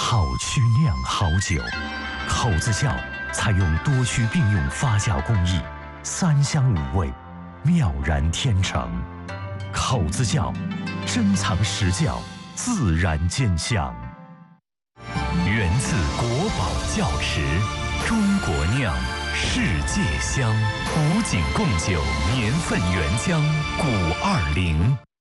好曲酿好酒，口子窖采用多区并用发酵工艺，3香5味，妙然天成。口子窖，珍藏实窖，自然见香。源自国宝窖池，中国酿，世界香。古井贡酒年份原浆，520。